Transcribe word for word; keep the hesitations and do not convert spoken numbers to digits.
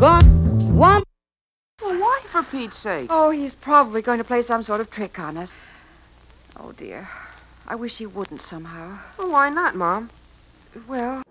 gone. One. Well, why, for Pete's sake? Oh, he's probably going to play some sort of trick on us. Oh, dear. I wish he wouldn't somehow. Well, why not, Mom? Well,